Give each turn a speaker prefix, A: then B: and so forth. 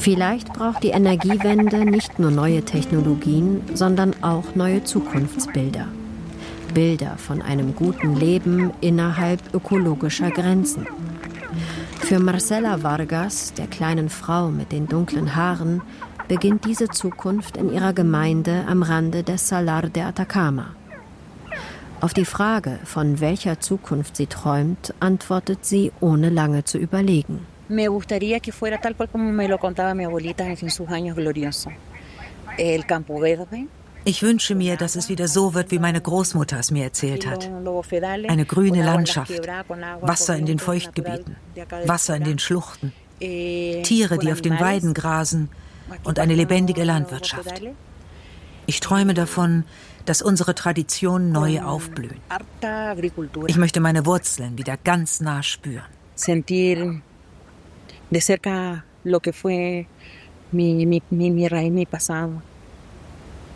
A: Vielleicht braucht die Energiewende nicht nur neue Technologien, sondern auch neue Zukunftsbilder. Bilder von einem guten Leben innerhalb ökologischer Grenzen. Für Marcela Vargas, der kleinen Frau mit den dunklen Haaren, beginnt diese Zukunft in ihrer Gemeinde am Rande des Salar de Atacama. Auf die Frage, von welcher Zukunft sie träumt, antwortet sie, ohne lange zu überlegen.
B: Me gustaría que fuera tal cual como me lo contaba mi abuelita en sus años gloriosos. El campo verde.
C: Ich wünsche mir, dass es wieder so wird, wie meine Großmutter es mir erzählt hat. Eine grüne Landschaft, Wasser in den Feuchtgebieten, Wasser in den Schluchten, Tiere, die auf den Weiden grasen und eine lebendige Landwirtschaft. Ich träume davon, dass unsere Traditionen neu aufblühen. Ich möchte meine Wurzeln wieder ganz nah spüren.
B: Sentir de cerca lo que fue mi raíz, mi pasado.